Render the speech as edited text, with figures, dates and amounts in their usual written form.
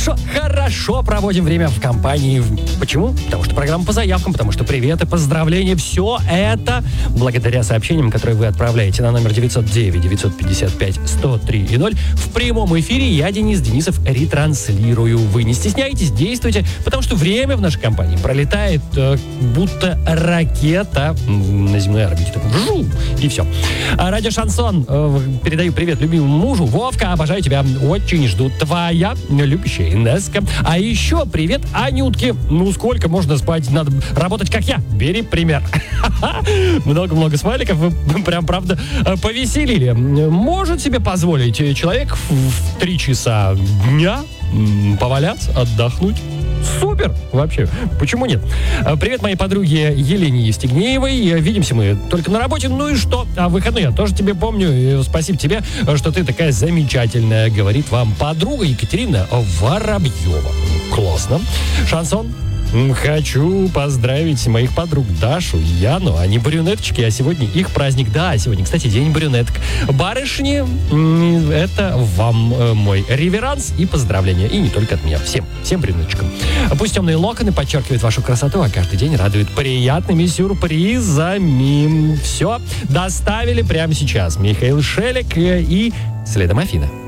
хорошо проводим время в компании. Почему? Потому что программа по заявкам, потому что привет и поздравления. Все это благодаря сообщениям, которые вы отправляете на номер 909-955-103-0. В прямом эфире я, Денис Денисов, ретранслирую. Вы не стесняйтесь, действуйте, потому что время в нашей компании пролетает будто ракета на земной орбите. Жу, и все. Радио Шансон. Передаю привет любимому мужу. Вовка, обожаю тебя. Очень жду. Твоя любящая Инесска. А еще привет Анютке. Ну, сколько можно спать? Надо работать, как я. Бери пример. Много-много смайликов. Вы прям, правда, повеселили. Может себе позволить человек в 3 часа дня поваляться, отдохнуть? Супер! Вообще, почему нет? Привет моей подруге Елене Евстигнеевой. Видимся мы только на работе. Ну и что? А в выходные я тоже тебе помню. И спасибо тебе, что ты такая замечательная, говорит вам подруга Екатерина Воробьева. Классно. Шансон. Хочу поздравить моих подруг Дашу и Яну. Они брюнеточки, а сегодня их праздник. Да, сегодня, кстати, день брюнеток. Барышни, это вам мой реверанс и поздравления. И не только от меня. Всем брюнеточкам. Пусть темные локоны подчеркивают вашу красоту, а каждый день радует приятными сюрпризами. Все доставили прямо сейчас. Михаил Шелек и следом Афина.